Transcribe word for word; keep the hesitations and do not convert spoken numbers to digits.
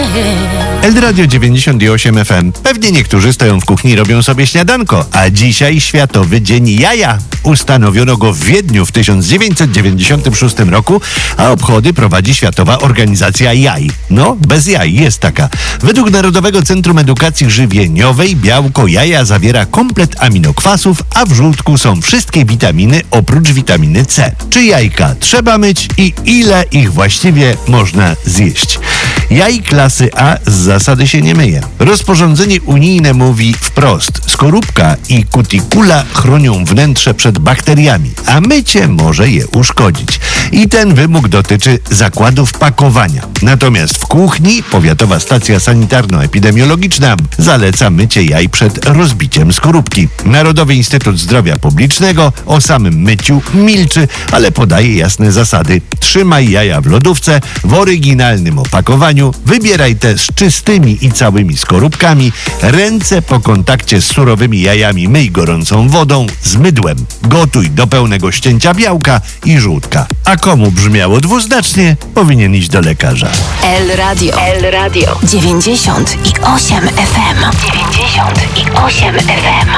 Elradio dziewięćdziesiąt osiem F M. Pewnie niektórzy stoją w kuchni i robią sobie śniadanko, a dzisiaj Światowy Dzień Jaja. Ustanowiono go w Wiedniu w tysiąc dziewięćset dziewięćdziesiątym szóstym roku, a obchody prowadzi Światowa Organizacja Jaj. No, bez jaj jest taka. Według Narodowego Centrum Edukacji Żywieniowej białko jaja zawiera komplet aminokwasów, a w żółtku są wszystkie witaminy oprócz witaminy C. Czy jajka trzeba myć i ile ich właściwie można zjeść? Jaj klasy A z zasady się nie myje. Rozporządzenie unijne mówi wprost: skorupka i kutikula chronią wnętrze przed bakteriami, a mycie może je uszkodzić. I ten wymóg dotyczy zakładów pakowania. Natomiast w kuchni Powiatowa Stacja Sanitarno-Epidemiologiczna zaleca mycie jaj przed rozbiciem skorupki. Narodowy Instytut Zdrowia Publicznego o samym myciu milczy, ale podaje jasne zasady. Trzymaj jaja w lodówce, w oryginalnym opakowaniu, wybieraj te z czystymi i całymi skorupkami, ręce po kontakcie z surowymi jajami myj gorącą wodą z mydłem. Gotuj do pełnego ścięcia białka i żółtka. A komu brzmiało dwuznacznie, powinien iść do lekarza. El Radio. El Radio. dziewięćdziesiąt i osiem F M. dziewięćdziesiąt i osiem F M.